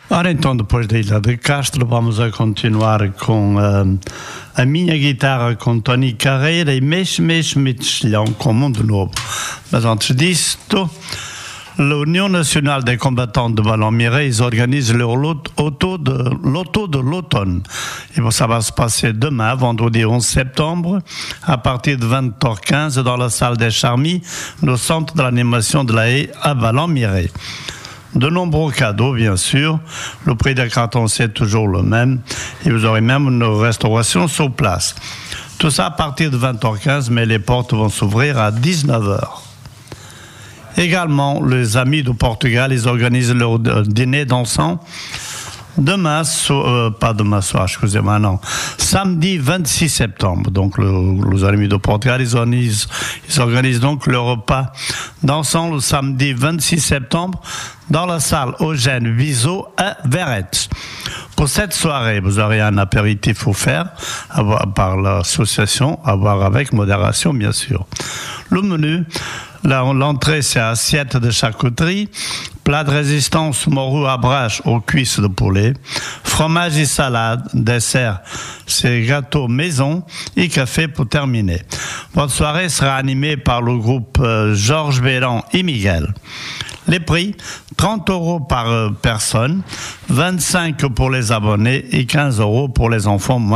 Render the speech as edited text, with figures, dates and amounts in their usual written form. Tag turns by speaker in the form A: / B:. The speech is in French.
A: Ora então, depois da Ilha de Castro, vamos a continuar com a minha guitarra com Tony Carreira e Mexe Mexilhão com Mundo Novo. Mas antes disto, l'Union nationale des combattants de Ballon-Miré, ils organisent leur l'auto de l'automne. Et ça va se passer demain, vendredi 11 septembre, à partir de 20h15 dans la salle des Charmilles, au centre de l'animation de la Haye à Ballon-Miré. De nombreux cadeaux, bien sûr. Le prix des cartons, c'est toujours le même. Et vous aurez même une restauration sur place. Tout ça à partir de 20h15, mais les portes vont s'ouvrir à 19h. Également, les amis du Portugal, ils organisent leur dîner dansant demain, pas demain soir, excusez-moi, non, samedi 26 septembre. Donc, les amis du Portugal, ils organisent donc le repas dansant le samedi 26 septembre dans la salle Eugène Viseau à Verret. Pour cette soirée, vous aurez un apéritif offert par l'association, à boire avec modération, bien sûr. Le menu, l'entrée, c'est assiette de charcuterie, plat de résistance morue à brache aux cuisses de poulet, fromage et salade, dessert, c'est gâteau maison et café pour terminer. Votre soirée sera animée par le groupe Georges Bélan et Miguel. Les prix, 30 € par personne, 25 pour les abonnés et 15 € pour les enfants moins